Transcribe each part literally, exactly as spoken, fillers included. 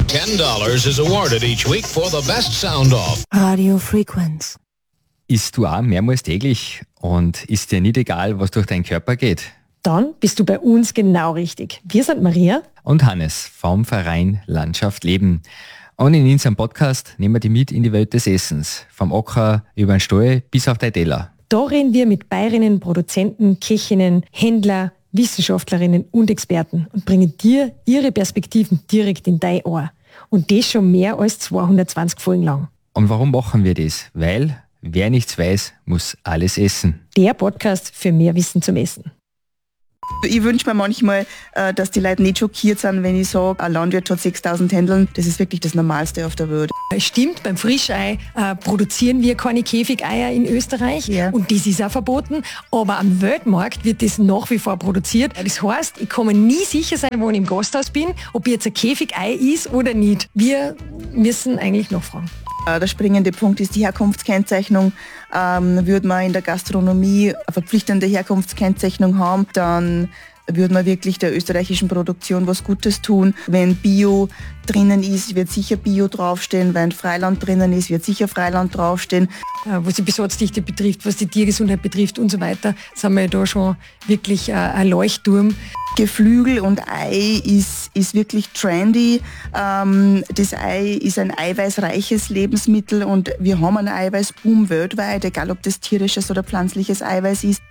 ten dollars is awarded each week for the best sound off. Radio Frequenz. Isst du auch mehrmals täglich und ist dir nicht egal, was durch deinen Körper geht? Dann bist du bei uns genau richtig. Wir sind Maria und Hannes vom Verein Landschaft Leben. Und in unserem Podcast nehmen wir dich mit in die Welt des Essens. Vom Acker über den Stall bis auf dein Teller. Da reden wir mit Bäuerinnen, Produzenten, Köchinnen, Händler, Wissenschaftlerinnen und Experten und bringen dir ihre Perspektiven direkt in dein Ohr. Und das schon mehr als zweihundertzwanzig Folgen lang. Und warum machen wir das? Weil wer nichts weiß, muss alles essen. Der Podcast für mehr Wissen zum Essen. Ich wünsche mir manchmal, dass die Leute nicht schockiert sind, wenn ich sage, ein Landwirt hat sechstausend Händeln. Das ist wirklich das Normalste auf der Welt. Stimmt, beim Frischei äh, produzieren wir keine Käfigeier in Österreich, ja. Und das ist auch verboten. Aber am Weltmarkt wird das nach wie vor produziert. Das heißt, ich kann mir nie sicher sein, wo ich im Gasthaus bin, ob jetzt ein Käfigei ist oder nicht. Wir müssen eigentlich nachfragen. Der springende Punkt ist die Herkunftskennzeichnung. Ähm, würde man in der Gastronomie eine verpflichtende Herkunftskennzeichnung haben, dann würde man wirklich der österreichischen Produktion was Gutes tun. Wenn Bio drinnen ist, wird sicher Bio draufstehen. Wenn Freiland drinnen ist, wird sicher Freiland draufstehen. Was die Besatzdichte betrifft, was die Tiergesundheit betrifft und so weiter, sind wir da schon wirklich ein Leuchtturm. Geflügel und Ei ist, ist wirklich trendy. Ähm, das Ei ist ein eiweißreiches Lebensmittel und wir haben einen Eiweißboom weltweit, egal ob das tierisches oder pflanzliches Eiweiß ist.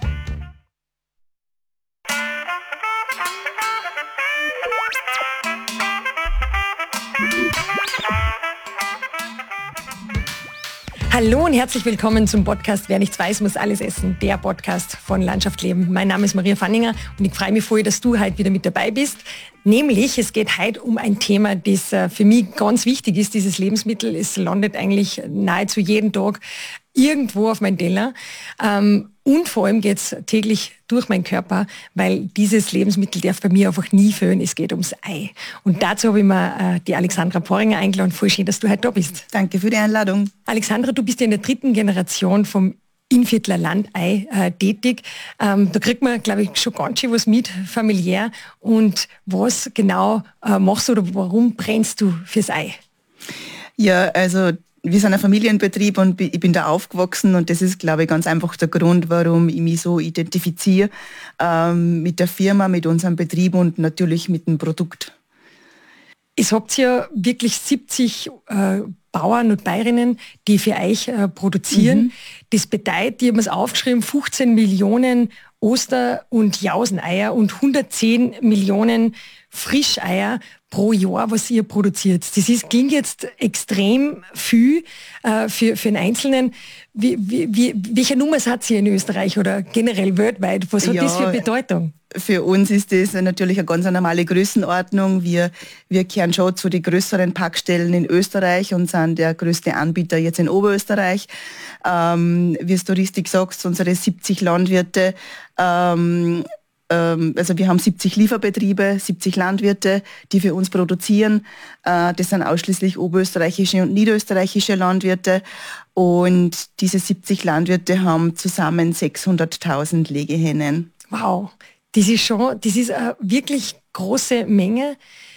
Hallo und herzlich willkommen zum Podcast Wer nichts weiß, muss alles essen, der Podcast von Landschaft Leben. Mein Name ist Maria Fanninger und ich freue mich voll, dass du heute wieder mit dabei bist. Nämlich, es geht heute um ein Thema, das für mich ganz wichtig ist, dieses Lebensmittel. Es landet eigentlich nahezu jeden Tag irgendwo auf meinen Teller. Und vor allem geht es täglich durch meinen Körper, weil dieses Lebensmittel darf bei mir einfach nie fehlen. Es geht ums Ei. Und dazu habe ich mir die Alexandra Porringer eingeladen. Voll schön, dass du heute da bist. Danke für die Einladung. Alexandra, du bist ja in der dritten Generation vom Innviertler Landei äh, tätig. Ähm, da kriegt man, glaube ich, schon ganz schön was mit, familiär. Und was genau äh, machst du oder warum brennst du fürs Ei? Ja, also wir sind ein Familienbetrieb und ich bin da aufgewachsen und das ist, glaube ich, ganz einfach der Grund, warum ich mich so identifiziere ähm, mit der Firma, mit unserem Betrieb und natürlich mit dem Produkt. Es habt ja wirklich siebzig äh, Bauern und Bäuerinnen, die für euch äh, produzieren. Mhm. Das bedeutet, die haben es aufgeschrieben, fünfzehn Millionen Oster- und Jauseneier und hundertzehn Millionen Frischeier pro Jahr, was ihr produziert. Das ist, klingt jetzt extrem viel äh, für, für einen Einzelnen. Wie, wie, wie, welche Nummer hat ihr in Österreich oder generell weltweit? Was hat ja, das für Bedeutung? Für uns ist das natürlich eine ganz normale Größenordnung. Wir, wir kehren schon zu den größeren Packstellen in Österreich und sind der größte Anbieter jetzt in Oberösterreich. Ähm, wie du richtig sagst, unsere siebzig Landwirte, ähm, ähm, also wir haben siebzig Lieferbetriebe, siebzig Landwirte, die für uns produzieren. Äh, das sind ausschließlich oberösterreichische und niederösterreichische Landwirte. Und diese siebzig Landwirte haben zusammen sechshunderttausend Legehennen. Wow. Das ist schon, das ist eine wirklich große Menge.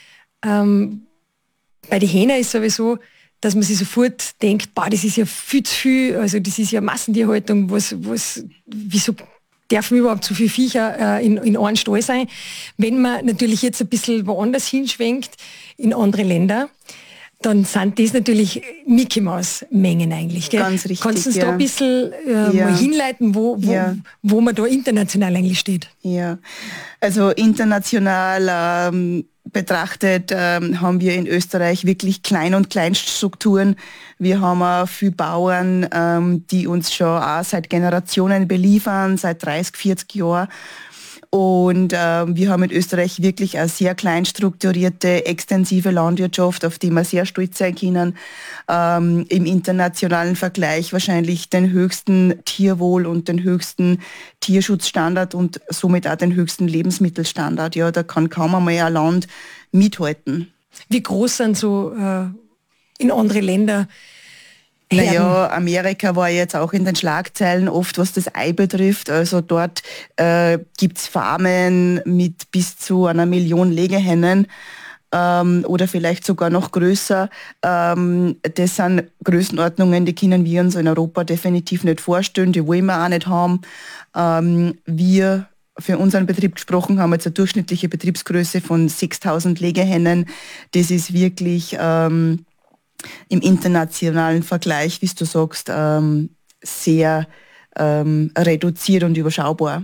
Ähm, bei den Hähnen ist sowieso, dass man sich sofort denkt, boah, das ist ja viel zu viel, also das ist ja Massentierhaltung, was, was, wieso dürfen überhaupt so viele Viecher äh, in, in einem Stall sein? Wenn man natürlich jetzt ein bisschen woanders hinschwenkt, in andere Länder, dann sind das natürlich Mickey Maus Mengen eigentlich. Gell? Ganz richtig, Kannst du uns ja. da ein bisschen äh, ja. mal hinleiten, wo, wo, ja. wo man da international eigentlich steht? Ja, also international ähm, betrachtet ähm, haben wir in Österreich wirklich Klein- und Kleinststrukturen. Wir haben auch viele Bauern, ähm, die uns schon auch seit Generationen beliefern, seit dreißig, vierzig Jahren. Und äh, wir haben in Österreich wirklich eine sehr klein strukturierte, extensive Landwirtschaft, auf die wir sehr stolz sein können. Ähm, Im internationalen Vergleich wahrscheinlich den höchsten Tierwohl- und den höchsten Tierschutzstandard und somit auch den höchsten Lebensmittelstandard. Ja, da kann kaum einmal ein Land mithalten. Wie groß sind so äh, in andere Länder Herden? Naja, Amerika war jetzt auch in den Schlagzeilen oft, was das Ei betrifft. Also dort äh, gibt es Farmen mit bis zu einer Million Legehennen. ähm, oder vielleicht sogar noch größer. Ähm, das sind Größenordnungen, die können wir uns in Europa definitiv nicht vorstellen, die wollen wir auch nicht haben. Ähm, wir für unseren Betrieb gesprochen haben jetzt eine durchschnittliche Betriebsgröße von sechstausend Legehennen. Das ist wirklich ähm, im internationalen Vergleich, wie du sagst, ähm, sehr ähm, reduziert und überschaubar.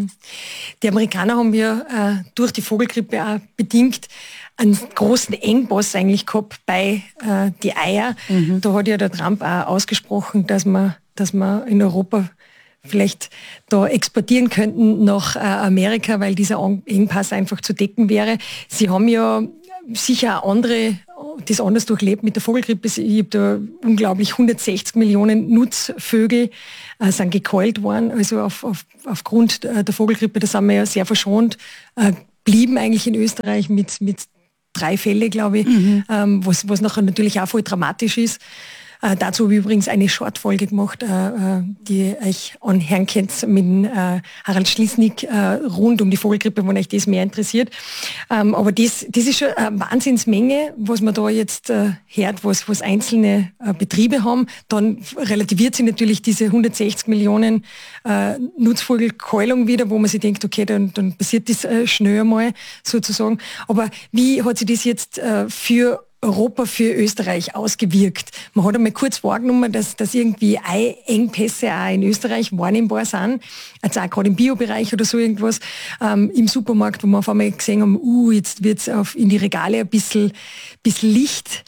Die Amerikaner haben ja äh, durch die Vogelgrippe auch bedingt einen großen Engpass eigentlich gehabt bei äh, die Eier. Mhm. Da hat ja der Trump auch ausgesprochen, dass man, dass man in Europa vielleicht da exportieren könnten nach äh, Amerika, weil dieser Engpass einfach zu decken wäre. Sie haben ja sicher auch andere, das anders durchlebt mit der Vogelgrippe. Ich habe da unglaublich hundertsechzig Millionen Nutzvögel äh, sind gekeult worden, also auf, auf, aufgrund der Vogelgrippe, da sind wir ja sehr verschont, äh, blieben eigentlich in Österreich mit, mit drei Fälle, glaube ich, mhm. ähm, was, was nachher natürlich auch voll dramatisch ist. Äh, dazu habe ich übrigens eine Shortfolge gemacht, äh, die euch anhören könnt mit äh, Harald Schließnick äh, rund um die Vogelgrippe, wenn euch das mehr interessiert. Ähm, aber das, das ist schon eine Wahnsinnsmenge, was man da jetzt äh, hört, was, was einzelne äh, Betriebe haben. Dann relativiert sich natürlich diese hundertsechzig Millionen äh, Nutzvogelkeulung wieder, wo man sich denkt, okay, dann, dann passiert das äh, schnell einmal sozusagen. Aber wie hat sich das jetzt äh, für Europa, für Österreich ausgewirkt? Man hat einmal kurz wahrgenommen, dass, dass irgendwie Eiengpässe auch in Österreich wahrnehmbar sind, also auch gerade im Biobereich oder so irgendwas, ähm, im Supermarkt, wo wir auf einmal gesehen haben, uh, jetzt wird es in die Regale ein bisschen, bisschen Licht,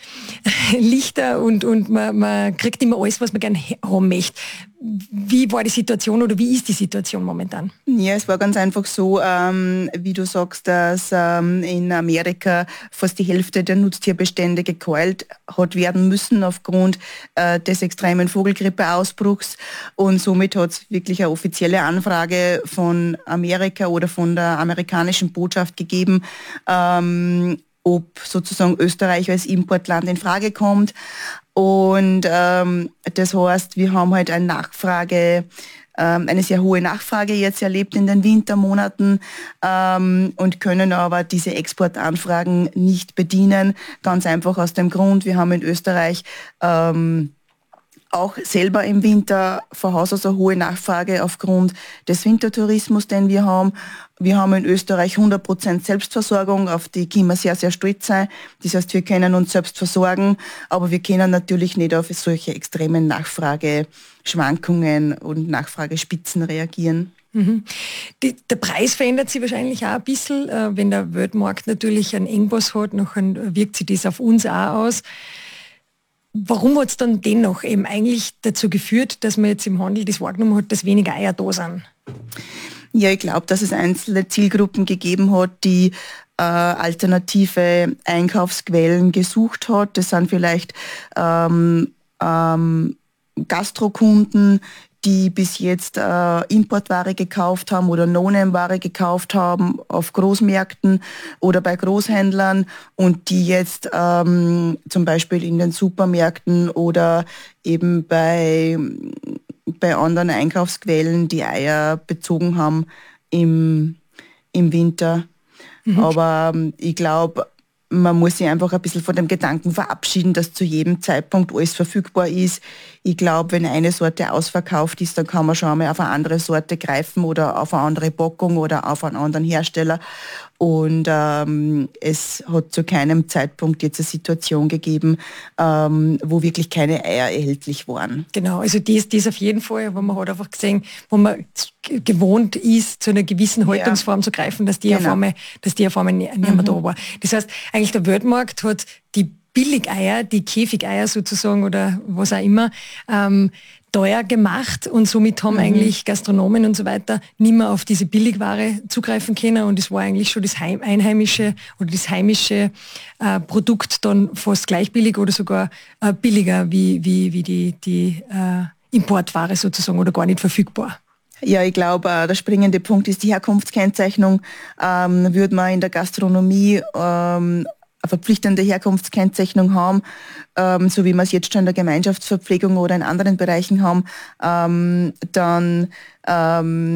lichter und, und man, man kriegt immer alles, was man gerne haben möchte. Wie war die Situation oder wie ist die Situation momentan? Ja, es war ganz einfach so, ähm, wie du sagst, dass ähm, in Amerika fast die Hälfte der Nutztierbestände gekeult hat werden müssen aufgrund äh, des extremen Vogelgrippeausbruchs, und somit hat es wirklich eine offizielle Anfrage von Amerika oder von der amerikanischen Botschaft gegeben, ähm, ob sozusagen Österreich als Importland in Frage kommt. Und ähm, das heißt, wir haben halt eine Nachfrage, ähm, eine sehr hohe Nachfrage jetzt erlebt in den Wintermonaten ähm, und können aber diese Exportanfragen nicht bedienen. Ganz einfach aus dem Grund, wir haben in Österreich ähm, auch selber im Winter von Haus aus eine hohe Nachfrage aufgrund des Wintertourismus, den wir haben. Wir haben in Österreich hundert Prozent Selbstversorgung, auf die können wir sehr, sehr stolz sein. Das heißt, wir können uns selbst versorgen, aber wir können natürlich nicht auf solche extremen Nachfrageschwankungen und Nachfragespitzen reagieren. Mhm. Die, der Preis verändert sich wahrscheinlich auch ein bisschen. Äh, wenn der Weltmarkt natürlich einen Engpass hat, dann wirkt sich das auf uns auch aus. Warum hat es dann dennoch eben eigentlich dazu geführt, dass man jetzt im Handel das wahrgenommen hat, dass weniger Eier da sind? Ja, ich glaube, dass es einzelne Zielgruppen gegeben hat, die äh, alternative Einkaufsquellen gesucht hat. Das sind vielleicht ähm, ähm, Gastrokunden, die bis jetzt äh, Importware gekauft haben oder No-Name-Ware gekauft haben auf Großmärkten oder bei Großhändlern und die jetzt ähm, zum Beispiel in den Supermärkten oder eben bei, bei anderen Einkaufsquellen die Eier bezogen haben im, im Winter. Mhm. Aber ähm, ich glaube, man muss sich einfach ein bisschen von dem Gedanken verabschieden, dass zu jedem Zeitpunkt alles verfügbar ist. Ich glaube, wenn eine Sorte ausverkauft ist, dann kann man schon einmal auf eine andere Sorte greifen oder auf eine andere Packung oder auf einen anderen Hersteller. Und ähm, es hat zu keinem Zeitpunkt jetzt eine Situation gegeben, ähm, wo wirklich keine Eier erhältlich waren. Genau, also das, das auf jeden Fall, wo man hat einfach gesehen, wo man gewohnt ist, zu einer gewissen Haltungsform ja. zu greifen, dass die, genau. auf einmal, dass die auf einmal nicht mehr mhm. da war. Das heißt, eigentlich der Weltmarkt hat die Billigeier, die Käfigeier sozusagen oder was auch immer, ähm, teuer gemacht und somit haben mhm. eigentlich Gastronomen und so weiter nicht mehr auf diese Billigware zugreifen können und es war eigentlich schon das Heim, einheimische oder das heimische äh, Produkt dann fast gleich billig oder sogar äh, billiger wie, wie, wie die, die äh, Importware sozusagen oder gar nicht verfügbar. Ja, ich glaube, der springende Punkt ist die Herkunftskennzeichnung. Ähm, würde man in der Gastronomie ähm, eine verpflichtende Herkunftskennzeichnung haben, ähm, so wie wir es jetzt schon in der Gemeinschaftsverpflegung oder in anderen Bereichen haben, ähm, dann ähm,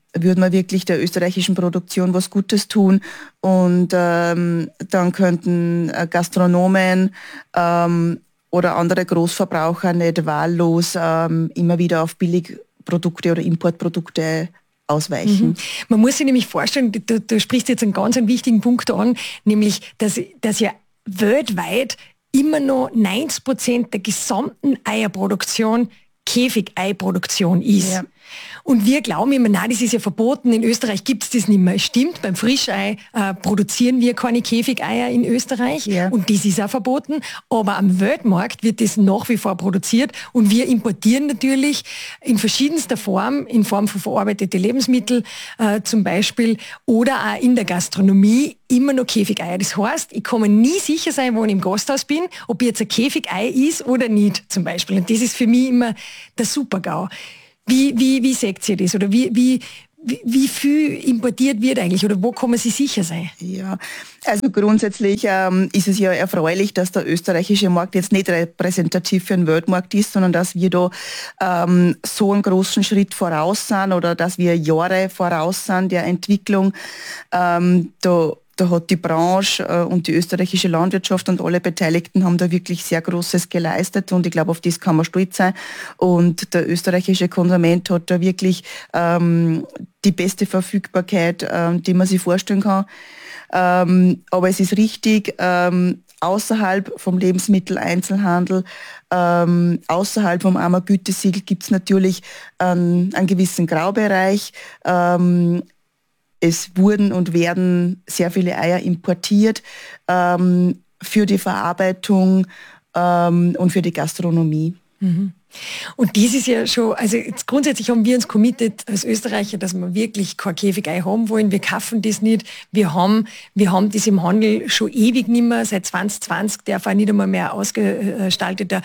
würde man wirklich der österreichischen Produktion was Gutes tun und ähm, dann könnten äh, Gastronomen ähm, oder andere Großverbraucher nicht wahllos ähm, immer wieder auf Billigprodukte oder Importprodukte ausweichen. Mhm. Man muss sich nämlich vorstellen, du, du sprichst jetzt einen ganz einen wichtigen Punkt an, nämlich, dass, dass ja weltweit immer noch neunzig Prozent der gesamten Eierproduktion Käfigeiproduktion ist. Ja. Und wir glauben immer, nein, das ist ja verboten, in Österreich gibt es das nicht mehr. Es stimmt, beim Frischei äh, produzieren wir keine Käfigeier in Österreich ja. und das ist auch verboten, aber am Weltmarkt wird das nach wie vor produziert und wir importieren natürlich in verschiedenster Form, in Form von verarbeitete Lebensmittel äh, zum Beispiel oder auch in der Gastronomie immer noch Käfigeier. Das heißt, ich kann mir nie sicher sein, wo ich im Gasthaus bin, ob jetzt ein Käfigei ist oder nicht zum Beispiel. Und das ist für mich immer der Super-GAU. Wie, wie, wie seht ihr das? Oder wie, wie, wie viel importiert wird eigentlich? Oder wo kann man sich sicher sein? Ja, also grundsätzlich ähm, ist es ja erfreulich, dass der österreichische Markt jetzt nicht repräsentativ für den Weltmarkt ist, sondern dass wir da ähm, so einen großen Schritt voraus sind oder dass wir Jahre voraus sind der Entwicklung. Ähm, da Da hat die Branche und die österreichische Landwirtschaft und alle Beteiligten haben da wirklich sehr Großes geleistet und ich glaube, auf das kann man stolz sein. Und der österreichische Konsument hat da wirklich ähm, die beste Verfügbarkeit, ähm, die man sich vorstellen kann. Ähm, aber es ist richtig, ähm, außerhalb vom Lebensmitteleinzelhandel, ähm, außerhalb vom AMA Gütesiegel gibt es natürlich ähm, einen gewissen Graubereich. Ähm, Es wurden und werden sehr viele Eier importiert ähm, für die Verarbeitung ähm, und für die Gastronomie. Mhm. Und das ist ja schon, also jetzt grundsätzlich haben wir uns committed als Österreicher, dass wir wirklich kein Käfigei haben wollen. Wir kaufen das nicht. Wir haben, wir haben das im Handel schon ewig nicht mehr. Seit zwanzig zwanzig darf auch nicht einmal mehr ausgestalteter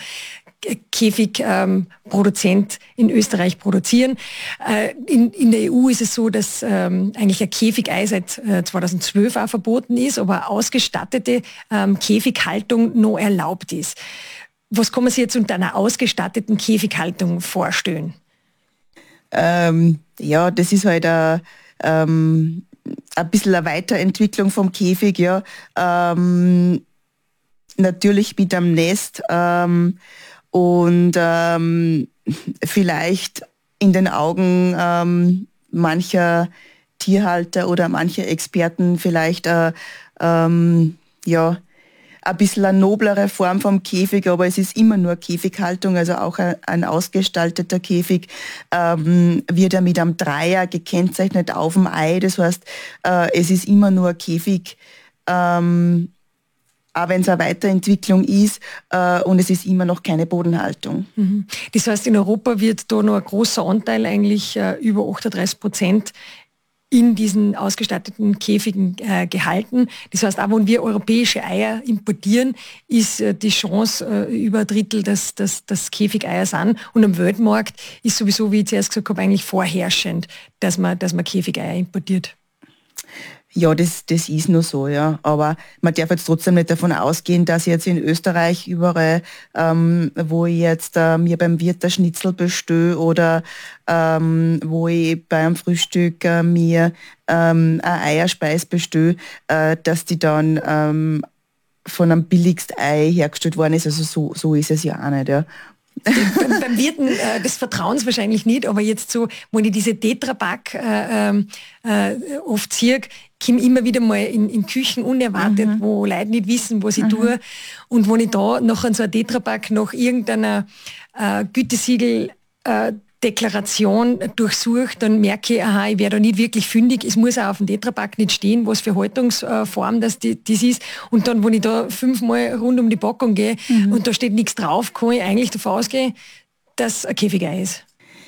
Käfigproduzent ähm, in Österreich produzieren. Äh, in, in der E U ist es so, dass ähm, eigentlich ein Käfigei seit äh, zweitausendzwölf auch verboten ist, aber ausgestattete ähm, Käfighaltung noch erlaubt ist. Was kann man sich jetzt unter einer ausgestatteten Käfighaltung vorstellen? Ähm, ja, das ist halt ein, ähm, ein bisschen eine Weiterentwicklung vom Käfig. Ja. Ähm, natürlich mit einem Nest ähm, und ähm, vielleicht in den Augen ähm, mancher Tierhalter oder mancher Experten vielleicht äh, ähm, ja, ein bisschen eine noblere Form vom Käfig, aber es ist immer nur Käfighaltung, also auch ein, ein ausgestalteter Käfig ähm, wird ja mit einem Dreier gekennzeichnet auf dem Ei, das heißt, äh, es ist immer nur Käfig, ähm, auch wenn es eine Weiterentwicklung ist äh, und es ist immer noch keine Bodenhaltung. Mhm. Das heißt, in Europa wird da noch ein großer Anteil, eigentlich äh, über achtunddreißig Prozent, in diesen ausgestatteten Käfigen äh, gehalten. Das heißt, auch wenn wir europäische Eier importieren, ist äh, die Chance äh, über ein Drittel, dass das Käfigeier sind. Und am Weltmarkt ist sowieso, wie ich zuerst gesagt habe, eigentlich vorherrschend, dass man, dass man Käfigeier importiert. Ja, das, das ist nur so, ja. Aber man darf jetzt trotzdem nicht davon ausgehen, dass jetzt in Österreich überall, ähm, wo ich jetzt äh, mir beim Wirt der Schnitzel bestelle oder ähm, wo ich beim Frühstück äh, mir ähm, eine Eierspeis bestelle, äh, dass die dann ähm, von einem billigsten Ei hergestellt worden ist. Also so, so ist es ja auch nicht, ja. beim, beim Wirten äh, des Vertrauens wahrscheinlich nicht, aber jetzt so, wenn ich diese Tetrapack äh, äh, oft sehe, komme immer wieder mal in, in Küchen unerwartet, mhm. wo Leute nicht wissen, was ich mhm. tue. Und wenn ich da noch an so ein Tetrapack nach irgendeiner äh, Gütesiegel äh, Deklaration durchsucht, dann merke ich, aha, ich werde da nicht wirklich fündig. Es muss auch auf dem Tetrapack nicht stehen, was für Haltungsform das, die, das ist. Und dann, wenn ich da fünfmal rund um die Packung gehe mhm. und da steht nichts drauf, kann ich eigentlich davon ausgehen, dass ein Käfigei ist.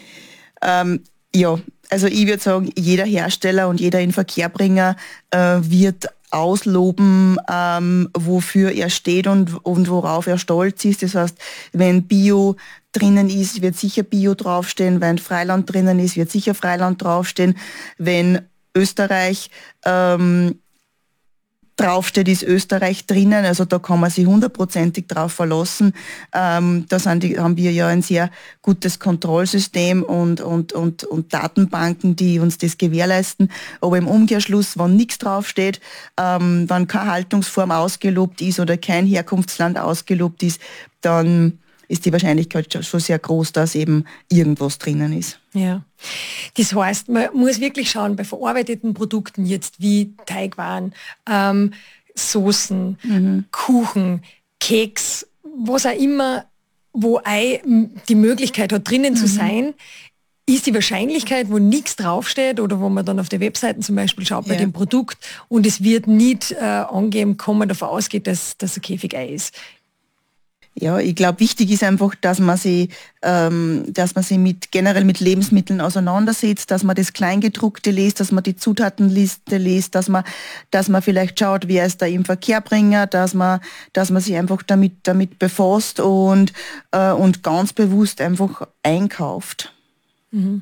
Ähm, ja, also ich würde sagen, jeder Hersteller und jeder Inverkehrbringer äh, wird ausloben, ähm, wofür er steht und, und worauf er stolz ist. Das heißt, wenn Bio drinnen ist, wird sicher Bio draufstehen. Wenn Freiland drinnen ist, wird sicher Freiland draufstehen. Wenn Österreich ähm, draufsteht, ist Österreich drinnen, also da kann man sich hundertprozentig drauf verlassen. Ähm, da sind die, haben wir ja ein sehr gutes Kontrollsystem und, und, und, und Datenbanken, die uns das gewährleisten. Aber im Umkehrschluss, wenn nichts draufsteht, ähm, wenn keine Haltungsform ausgelobt ist oder kein Herkunftsland ausgelobt ist, dann ist die Wahrscheinlichkeit schon sehr groß, dass eben irgendwas drinnen ist. Ja, das heißt, man muss wirklich schauen, bei verarbeiteten Produkten jetzt wie Teigwaren, ähm, Soßen, mhm. Kuchen, Keks, was auch immer, wo Ei die Möglichkeit hat, drinnen mhm. zu sein, ist die Wahrscheinlichkeit, wo nichts draufsteht oder wo man dann auf der Webseite zum Beispiel schaut ja. bei dem Produkt und es wird nicht äh, angeben, kann man davon ausgehen, dass das ein Käfigei ist. Ja, ich glaube, wichtig ist einfach, dass man sie, ähm, dass man sie mit, generell mit Lebensmitteln auseinandersetzt, dass man das Kleingedruckte liest, dass man die Zutatenliste liest, dass man, dass man vielleicht schaut, wer ist da im Verkehrbringer, dass man, dass man sich einfach damit, damit befasst und, äh, und ganz bewusst einfach einkauft. Mhm.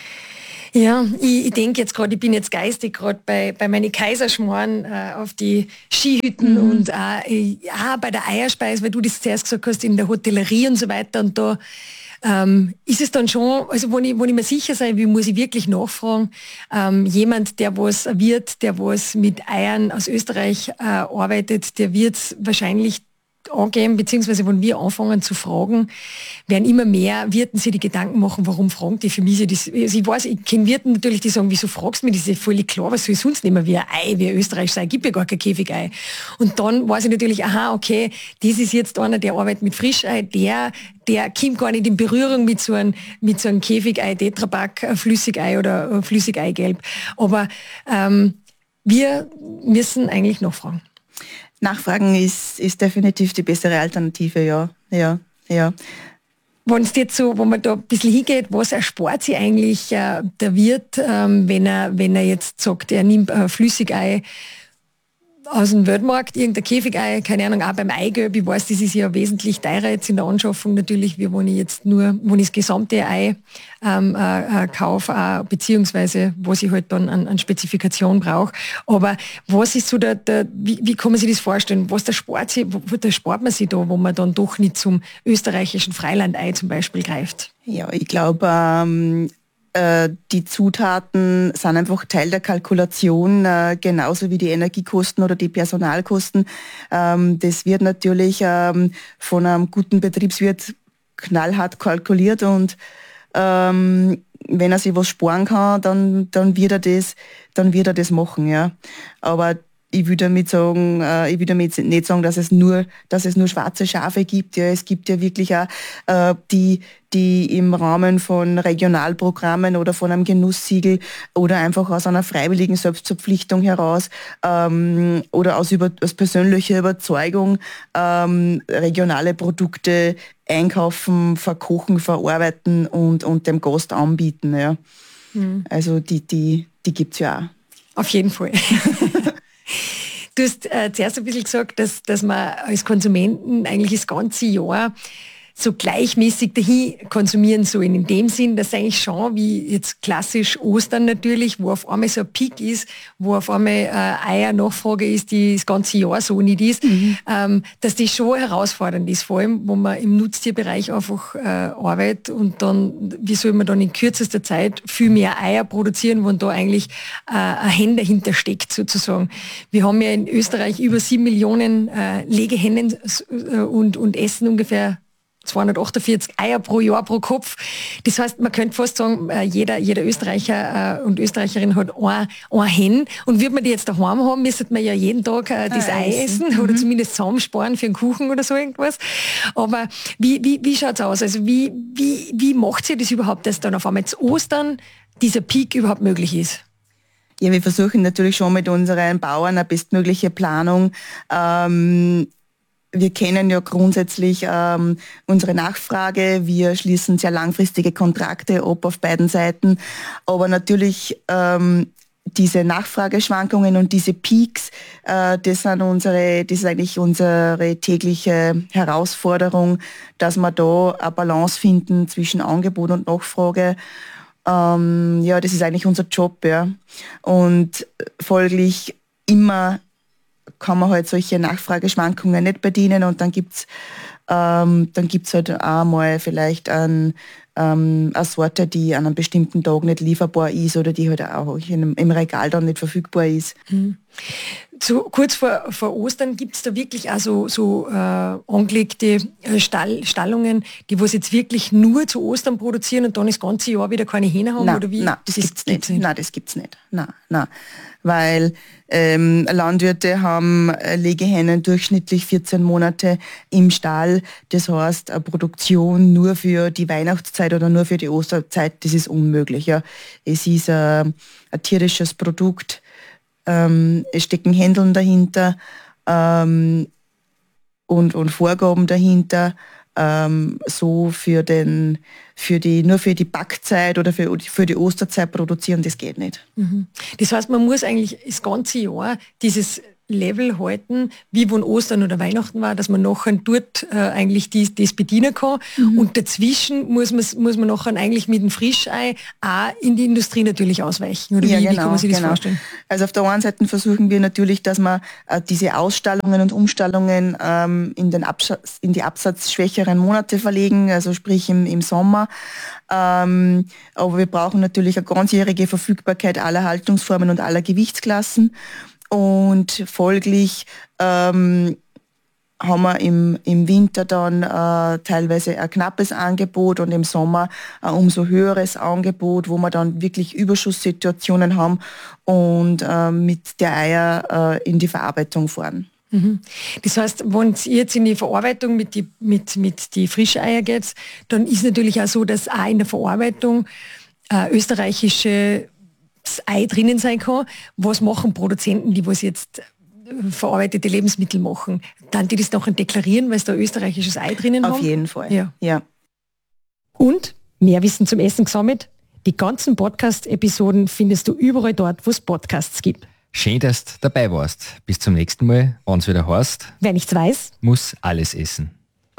Ja, ich, ich denke jetzt gerade, ich bin jetzt geistig gerade bei, bei meinen Kaiserschmarrn äh, auf die Skihütten mhm. und äh, ja, bei der Eierspeise, weil du das zuerst gesagt hast, in der Hotellerie und so weiter und da ähm, ist es dann schon, also wo ich, wo ich mir sicher sein will, muss ich wirklich nachfragen, ähm, jemand, der was wird, der was mit Eiern aus Österreich äh, arbeitet, der wird wahrscheinlich angeben, beziehungsweise wenn wir anfangen zu fragen, werden immer mehr Wirten sich die Gedanken machen, warum fragen die für mich das? Also ich weiß, ich kenne Wirten natürlich, die sagen, wieso fragst du mich, das ist ja völlig klar, was soll ich sonst nehmen, wie ein Ei, wie ein Österreich sei, gibt ja gar kein Käfigei. Und dann weiß ich natürlich, aha, okay, das ist jetzt einer, der arbeitet mit Frischei, der, der kommt gar nicht in Berührung mit so einem, mit so einem Käfigei, Tetrapack, Flüssigei oder Flüssigeigelb. Aber ähm, wir müssen eigentlich nachfragen. Nachfragen ist, ist definitiv die bessere Alternative, ja. ja, ja. Wenn es jetzt so, wo man da ein bisschen hingeht, was erspart sich eigentlich äh, der Wirt, ähm, wenn er, wenn er jetzt sagt, er nimmt äh, Flüssigei aus dem Weltmarkt, irgendein Käfigei, keine Ahnung, auch beim Eigelb, ich weiß, das ist ja wesentlich teurer jetzt in der Anschaffung natürlich, wie wenn ich jetzt nur, wenn ich das gesamte Ei ähm, äh, äh, kaufe, äh, beziehungsweise was ich halt dann an, an Spezifikation brauche. Aber was ist so der, der wie, wie kann man sich das vorstellen? Was der spart, sich, wo, da spart man sich da, wo man dann doch nicht zum österreichischen Freilandei zum Beispiel greift? Ja, ich glaube, ähm die Zutaten sind einfach Teil der Kalkulation, äh, genauso wie die Energiekosten oder die Personalkosten. Ähm, das wird natürlich ähm, von einem guten Betriebswirt knallhart kalkuliert und ähm, wenn er sich was sparen kann, dann, dann wird er das, dann wird er das machen, ja. Aber ich würde damit sagen, äh, ich würde damit nicht sagen, dass es nur, dass es nur schwarze Schafe gibt. Ja, es gibt ja wirklich auch äh, die, die im Rahmen von Regionalprogrammen oder von einem Genusssiegel oder einfach aus einer freiwilligen Selbstverpflichtung heraus ähm, oder aus, über, aus persönlicher Überzeugung ähm, regionale Produkte einkaufen, verkochen, verarbeiten und, und dem Gast anbieten. Ja. Mhm. Also die, die, die gibt's ja auch. Auf jeden Fall. Du hast äh, zuerst ein bisschen gesagt, dass, dass man als Konsumenten eigentlich das ganze Jahr so gleichmäßig dahin konsumieren sollen. In dem Sinn, dass eigentlich schon wie jetzt klassisch Ostern natürlich, wo auf einmal so ein Peak ist, wo auf einmal äh, Eier-Nachfrage ist, die das ganze Jahr so nicht ist, mhm. ähm, dass das schon herausfordernd ist, vor allem, wo man im Nutztierbereich einfach äh, arbeitet und dann, wie soll man dann in kürzester Zeit viel mehr Eier produzieren, wo da eigentlich äh, ein Hen dahinter steckt sozusagen. Wir haben ja in Österreich über sieben Millionen äh, Legehennen äh, und, und essen ungefähr zweihundertachtundvierzig Eier pro Jahr pro Kopf. Das heißt, man könnte fast sagen, jeder, jeder Österreicher und Österreicherin hat ein, ein Hen. Und würde man die jetzt daheim haben, müsste man ja jeden Tag das ah, Ei essen, essen. Oder mhm. zumindest zusammensparen für einen Kuchen oder so irgendwas. Aber wie, wie, wie schaut es aus? Also wie, wie, wie macht ihr das überhaupt, dass dann auf einmal zu Ostern dieser Peak überhaupt möglich ist? Ja, wir versuchen natürlich schon mit unseren Bauern eine bestmögliche Planung. Ähm, Wir kennen ja grundsätzlich ähm, unsere Nachfrage. Wir schließen sehr langfristige Kontrakte ab auf beiden Seiten. Aber natürlich ähm, diese Nachfrageschwankungen und diese Peaks, äh, das sind unsere, das ist eigentlich unsere tägliche Herausforderung, dass wir da eine Balance finden zwischen Angebot und Nachfrage. Ähm, ja, das ist eigentlich unser Job, ja. Und folglich immer kann man halt solche Nachfrageschwankungen nicht bedienen und dann gibt es ähm, dann gibt's halt auch mal vielleicht ein, ähm, eine Sorte, die an einem bestimmten Tag nicht lieferbar ist oder die halt auch in, im Regal dann nicht verfügbar ist. Mhm. So, kurz vor, vor Ostern gibt es da wirklich also so äh, angelegte äh, Stall, Stallungen, die was jetzt wirklich nur zu Ostern produzieren und dann das ganze Jahr wieder keine Hähne haben? Nein, oder wie? nein, das, das gibt's, gibt's nicht. nicht. Nein, das gibt's nicht. Nein, nein. Weil ähm, Landwirte haben Legehennen durchschnittlich vierzehn Monate im Stall. Das heißt, eine Produktion nur für die Weihnachtszeit oder nur für die Osterzeit, das ist unmöglich. Ja. Es ist äh, ein tierisches Produkt. Ähm, es stecken Händeln dahinter ähm, und, und Vorgaben dahinter, ähm, so für den, für die, nur für die Backzeit oder für, für die Osterzeit produzieren, das geht nicht. Mhm. Das heißt, man muss eigentlich das ganze Jahr dieses Level halten, wie wann Ostern oder Weihnachten war, dass man nachher dort äh, eigentlich die, das bedienen kann. Mhm. Und dazwischen muss man, muss man nachher eigentlich mit dem Frischei auch in die Industrie natürlich ausweichen. Oder ja, wie, genau, wie kann man sich das genau. vorstellen? Also auf der einen Seite versuchen wir natürlich, dass wir äh, diese Ausstallungen und Umstallungen ähm, in, den Absatz, in die absatzschwächeren Monate verlegen, also sprich im, im Sommer. Ähm, aber wir brauchen natürlich eine ganzjährige Verfügbarkeit aller Haltungsformen und aller Gewichtsklassen. Und folglich ähm, haben wir im, im Winter dann äh, teilweise ein knappes Angebot und im Sommer ein umso höheres Angebot, wo wir dann wirklich Überschusssituationen haben und äh, mit der Eier äh, in die Verarbeitung fahren. Mhm. Das heißt, wenn ihr jetzt in die Verarbeitung mit die, mit, mit die Frischeier geht, dann ist natürlich auch so, dass auch in der Verarbeitung äh, österreichische das Ei drinnen sein kann. Was machen Produzenten, die was jetzt verarbeitete Lebensmittel machen? Dann die das nachher deklarieren, weil es da österreichisches Ei drinnen Auf haben? Auf jeden Fall, ja. ja. Und mehr Wissen zum Essen gesammelt? Die ganzen Podcast-Episoden findest du überall dort, wo es Podcasts gibt. Schön, dass du dabei warst. Bis zum nächsten Mal, wenn es wieder heißt, Wer nichts weiß, muss alles essen.